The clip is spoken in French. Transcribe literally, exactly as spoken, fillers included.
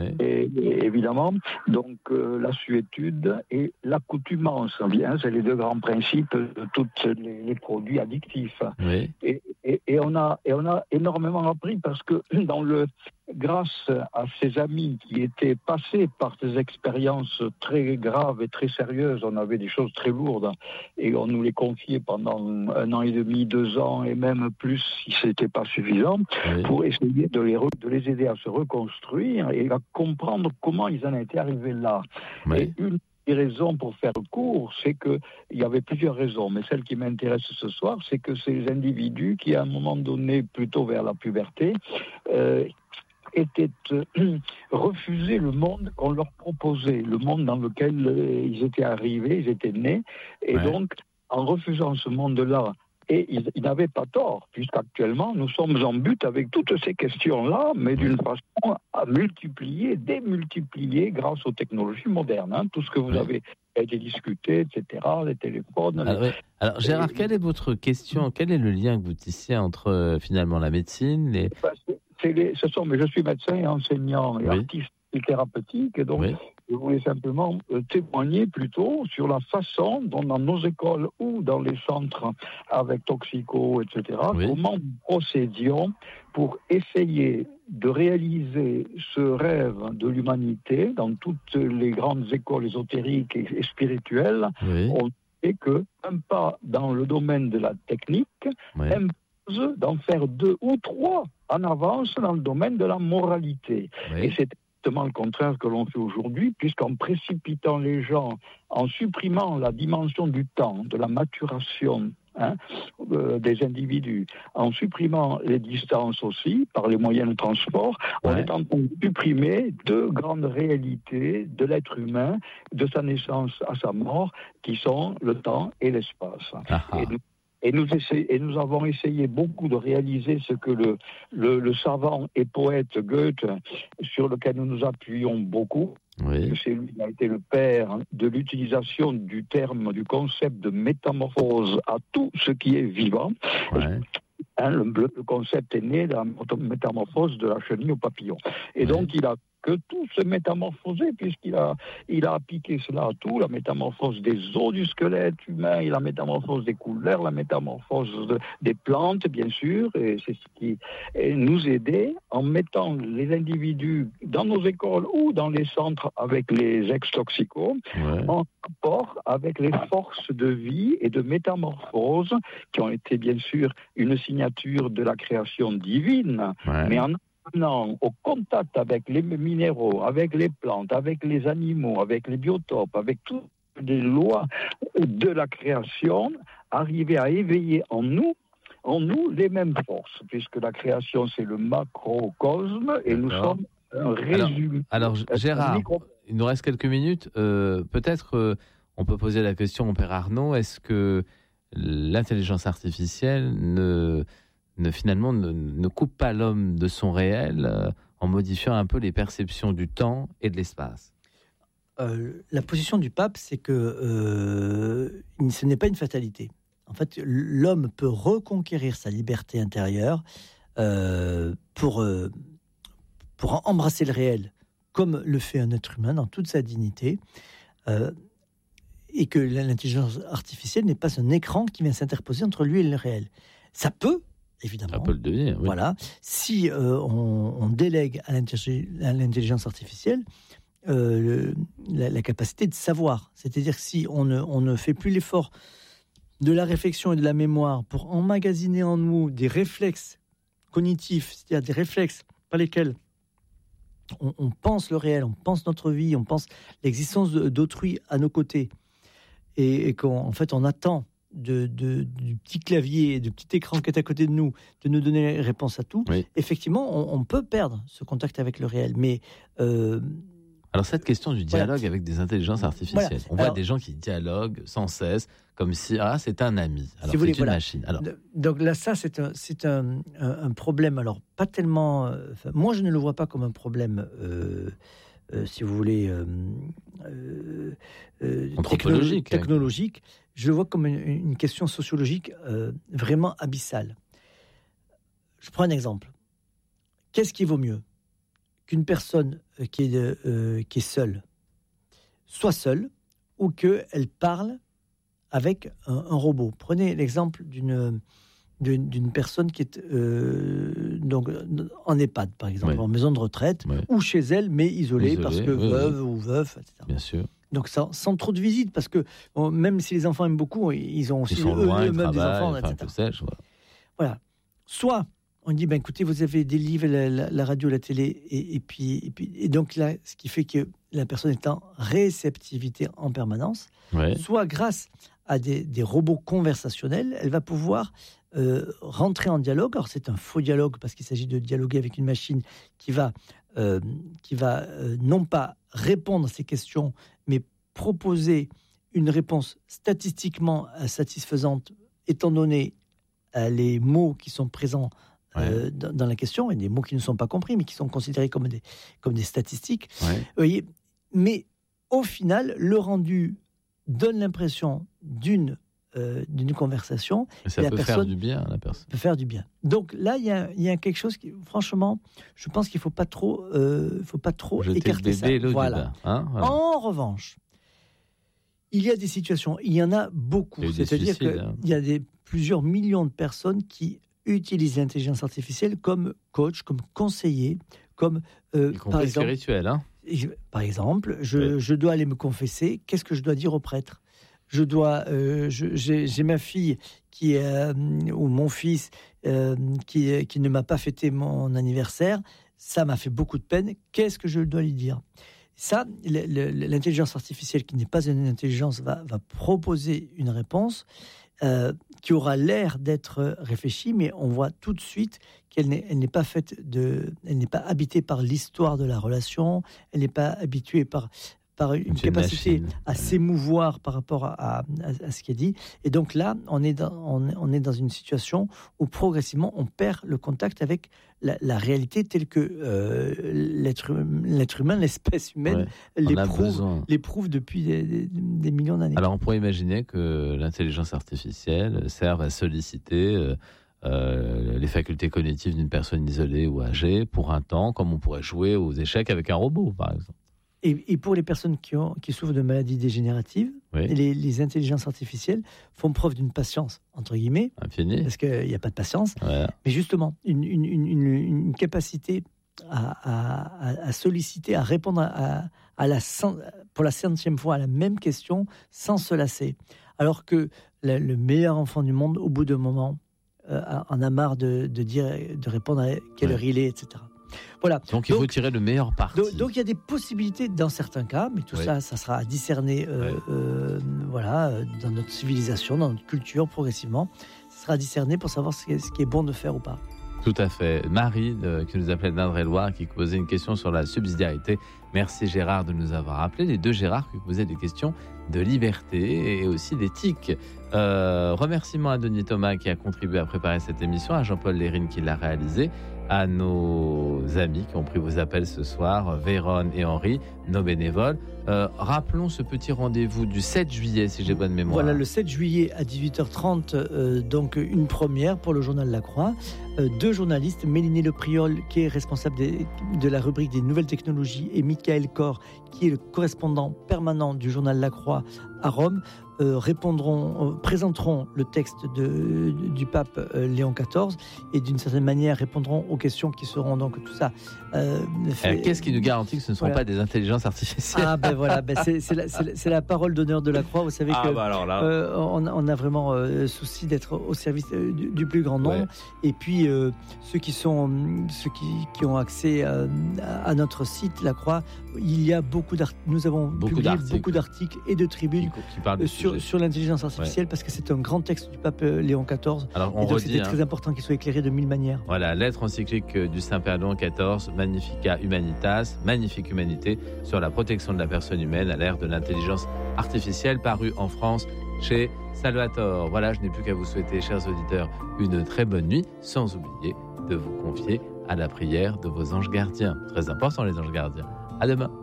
oui. et, et évidemment, donc euh, la suétude et l'accoutumance, bien, c'est les deux grands principes de tous les, les produits addictifs. Oui. Et, et, et, on a, et on a énormément appris parce que dans le, grâce à ces amis qui étaient passés par des expériences très graves et très sérieuses, on avait des choses très lourdes et on nous les confiait pendant un an et demi, deux ans et même plus si ce n'était pas suffisant, oui. pour essayer de les, de les aider à se reconstruire et à comprendre comment ils en étaient arrivés là. Oui. Et une des raisons pour faire court, c'est qu'il y avait plusieurs raisons, mais celle qui m'intéresse ce soir, c'est que ces individus qui, à un moment donné, plutôt vers la puberté, euh, étaient euh, refusés le monde qu'on leur proposait, le monde dans lequel euh, ils étaient arrivés, ils étaient nés, et ouais. donc, en refusant ce monde-là, et ils, ils n'avaient pas tort, puisqu'actuellement, nous sommes en but avec toutes ces questions-là, mais d'une façon à multiplier, démultiplier grâce aux technologies modernes. Hein, tout ce que vous oui. avez été discuté, et cetera, les téléphones... Alors, les... oui. Alors Gérard, et... quelle est votre question ? Quel est le lien que vous tissez entre, euh, finalement, la médecine les... Ben, c'est, c'est les, ce sont, mais je suis médecin et enseignant et oui. artiste thérapeutique, et donc... Oui. Je voulais simplement témoigner plutôt sur la façon dont dans nos écoles ou dans les centres avec toxicos, et cetera, oui. comment nous procédions pour essayer de réaliser ce rêve de l'humanité dans toutes les grandes écoles ésotériques et, et spirituelles. Oui. On sait qu'un pas dans le domaine de la technique oui. impose d'en faire deux ou trois en avance dans le domaine de la moralité. Oui. Et c'est exactement le contraire que l'on fait aujourd'hui, puisqu'en précipitant les gens, en supprimant la dimension du temps, de la maturation hein, euh, des individus, en supprimant les distances aussi, par les moyens de transport, ouais. on est en train de supprimer deux grandes réalités de l'être humain, de sa naissance à sa mort, qui sont le temps et l'espace. Et nous, Et nous, essaie, et nous avons essayé beaucoup de réaliser ce que le, le, le savant et poète Goethe, sur lequel nous nous appuyons beaucoup, oui. c'est lui qui a été le père de l'utilisation du terme, du concept de métamorphose à tout ce qui est vivant. Ouais. Hein, le, le concept est né de la métamorphose de la chenille au papillon. Et ouais. donc, il a que tout se métamorphosait, puisqu'il a, il a appliqué cela à tout, la métamorphose des os du squelette humain, et la métamorphose des couleurs, la métamorphose de, des plantes, bien sûr, et c'est ce qui nous aidait en mettant les individus dans nos écoles ou dans les centres avec les ex-toxicos, ouais. en rapport avec les forces de vie et de métamorphose qui ont été, bien sûr, une signature de la création divine, ouais. mais en Non, au contact avec les minéraux, avec les plantes, avec les animaux, avec les biotopes, avec toutes les lois de la création, arriver à éveiller en nous, en nous les mêmes forces, puisque la création c'est le macrocosme et D'accord. nous sommes un résumé. Alors, alors Gérard, micro... il nous reste quelques minutes. Euh, peut-être euh, on peut poser la question au Père Arnaud, est-ce que l'intelligence artificielle ne... Ne, finalement ne, ne coupe pas l'homme de son réel euh, en modifiant un peu les perceptions du temps et de l'espace. Euh, la position du pape, c'est que euh, ce n'est pas une fatalité. En fait, l'homme peut reconquérir sa liberté intérieure euh, pour, euh, pour embrasser le réel, comme le fait un être humain dans toute sa dignité, euh, et que l'intelligence artificielle n'est pas un écran qui vient s'interposer entre lui et le réel. Ça peut évidemment. Ça peut le devenir, oui. Voilà. Si euh, on, on délègue à l'intelligence artificielle euh, la, la capacité de savoir, c'est-à-dire que si on ne, on ne fait plus l'effort de la réflexion et de la mémoire pour emmagasiner en nous des réflexes cognitifs, c'est-à-dire des réflexes par lesquels on, on pense le réel, on pense notre vie, on pense l'existence de, d'autrui à nos côtés, et, et qu'en en fait on attend De, de, du petit clavier, du petit écran qui est à côté de nous, de nous donner réponse à tout, oui. effectivement, on, on peut perdre ce contact avec le réel. Mais euh... alors cette question du dialogue voilà. avec des intelligences artificielles, voilà. on alors, voit des gens qui dialoguent sans cesse, comme si ah c'est un ami, alors si c'est voulez, une voilà. machine. Alors donc là, ça c'est un c'est un, un, un problème. Alors pas tellement. Euh, moi, je ne le vois pas comme un problème. Euh, Euh, si vous voulez, euh, euh, euh, anthropologique, technologique, technologique, je le vois comme une, une question sociologique euh, vraiment abyssale. Je prends un exemple. Qu'est-ce qui vaut mieux ? qu'une personne qui est, euh, qui est seule soit seule ou qu'elle parle avec un, un robot. Prenez l'exemple d'une, d'une, d'une personne qui est euh, donc, en EHPAD, par exemple, ouais. en maison de retraite, ouais. ou chez elle, mais isolée, isolée parce que oui, veuve oui. ou veuf, et cetera. Bien sûr. Donc sans, sans trop de visites, parce que bon, même si les enfants aiment beaucoup, ils ont aussi ils eux, loin, eux-mêmes des enfants, et cetera. Sais, voilà. voilà. Soit on dit, ben, écoutez, vous avez des livres, la, la, la radio, la télé, et, et, puis, et, puis, et donc là, ce qui fait que la personne est en réceptivité en permanence, ouais. soit grâce à des, des robots conversationnels, elle va pouvoir euh, rentrer en dialogue. Alors c'est un faux dialogue, parce qu'il s'agit de dialoguer avec une machine qui va, euh, qui va euh, non pas répondre à ces questions, mais proposer une réponse statistiquement satisfaisante, étant donné euh, les mots qui sont présents Ouais. Euh, dans, dans la question, et des mots qui ne sont pas compris, mais qui sont considérés comme des, comme des statistiques. Ouais. Vous voyez, mais au final, le rendu donne l'impression d'une, euh, d'une conversation. Et ça et peut faire du bien à la personne. peut faire du bien. Donc là, il y a, y a quelque chose qui, franchement, je pense qu'il ne faut pas trop, euh, faut pas trop écarter ça. Voilà. Hein, voilà. En revanche, il y a des situations, il y en a beaucoup. C'est-à-dire qu'il hein. y a des, plusieurs millions de personnes qui utilise l'intelligence artificielle comme coach, comme conseiller, comme euh, par exemple spirituel. Hein par exemple, je, oui. je dois aller me confesser. Qu'est-ce que je dois dire au prêtre ? Je dois, euh, je, j'ai, j'ai ma fille qui euh, ou mon fils euh, qui qui ne m'a pas fêté mon anniversaire. Ça m'a fait beaucoup de peine. Qu'est-ce que je dois lui dire ? Ça, le, le, l'intelligence artificielle, qui n'est pas une intelligence, va, va proposer une réponse. Euh, qui aura l'air d'être réfléchie, mais on voit tout de suite qu'elle n'est, elle n'est pas faite de, elle n'est pas habitée par l'histoire de la relation, elle n'est pas habituée par par une C'est capacité une à s'émouvoir par rapport à, à, à ce qui est dit. Et donc là, on est dans, on, on est dans une situation où progressivement on perd le contact avec la, la réalité telle que euh, l'être, l'être humain, l'espèce humaine, ouais, l'éprouve, l'éprouve depuis des, des, des millions d'années. Alors on pourrait imaginer que l'intelligence artificielle serve à solliciter euh, euh, les facultés cognitives d'une personne isolée ou âgée pour un temps, comme on pourrait jouer aux échecs avec un robot, par exemple. Et, et pour les personnes qui, ont, qui souffrent de maladies dégénératives, oui. les, les intelligences artificielles font preuve d'une patience, entre guillemets, Infinie. Parce qu'il n'y a pas de patience, ouais. mais justement, une, une, une, une capacité à, à, à solliciter, à répondre à, à la, pour la centième fois à la même question sans se lasser. Alors que le, le meilleur enfant du monde, au bout d'un moment, euh, en a marre de, de, dire, de répondre à quelle ouais. heure il est, et cetera. Voilà. Donc il donc, faut tirer le meilleur parti. Donc, donc il y a des possibilités dans certains cas, mais tout oui. ça, ça sera à discerner euh, oui. euh, voilà, dans notre civilisation, dans notre culture, progressivement. Ça sera à discerner pour savoir ce qui est, ce qui est bon de faire ou pas. Tout à fait. Marie, euh, qui nous appelait d'Indre-et-Loire, qui posait une question sur la subsidiarité. Merci Gérard de nous avoir appelé. Les deux Gérard qui posaient des questions de liberté et aussi d'éthique. Euh, remerciements à Denis Thomas qui a contribué à préparer cette émission, à Jean-Paul Lérine qui l'a réalisée, à nos amis qui ont pris vos appels ce soir, Véronne et Henri, nos bénévoles. Euh, rappelons ce petit rendez-vous du sept juillet, si j'ai bonne mémoire. Voilà, le sept juillet à dix-huit heures trente, euh, donc une première pour le journal La Croix. Euh, deux journalistes, Méliné Lepriol, qui est responsable des, de la rubrique des nouvelles technologies, et Michael Cor, qui est le correspondant permanent du journal La Croix à Rome, euh, répondront, euh, présenteront le texte de, du pape euh, Léon quatorze et d'une certaine manière répondront aux questions qui seront donc tout ça. Euh, fait... Qu'est-ce qui nous garantit que ce ne seront voilà. pas des intelligences artificielles ? Ah ben voilà, ben c'est, c'est, la, c'est, la, c'est la parole d'honneur de la Croix. Vous savez ah que bah alors là. Euh, on, on a vraiment euh, souci d'être au service euh, du, du plus grand nombre. Ouais. Et puis euh, ceux qui sont ceux qui, qui ont accès à, à notre site La Croix, il y a beaucoup d'articles. Nous avons beaucoup publié d'articles. beaucoup d'articles et de tribunes qui, qui parlent sur, sur l'intelligence artificielle ouais. parce que c'est un grand texte du pape Léon quatorze. Alors on et donc redit, c'était hein. très important qu'il soit éclairé de mille manières. Voilà, lettre encyclique du Saint-Père Léon quatorze, Magnificat Humanitas, magnifique humanité sur la protection de la personne humaine à l'ère de l'intelligence artificielle, paru en France chez Salvator. Voilà, je n'ai plus qu'à vous souhaiter, chers auditeurs, une très bonne nuit, sans oublier de vous confier à la prière de vos anges gardiens. Très important, les anges gardiens. À demain.